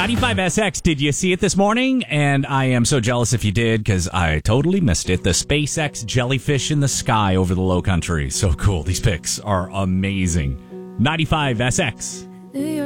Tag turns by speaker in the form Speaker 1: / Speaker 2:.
Speaker 1: 95SX, did you see it this morning? And I am so jealous if you did, because I totally missed it. The SpaceX jellyfish in the sky over the low country. So cool. These pics are amazing. 95SX.